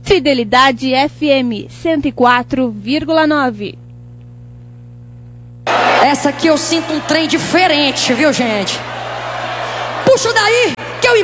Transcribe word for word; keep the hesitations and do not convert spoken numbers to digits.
Fidelidade F M cento e quatro vírgula nove. Essa aqui eu sinto um trem diferente, viu, gente? Puxa daí!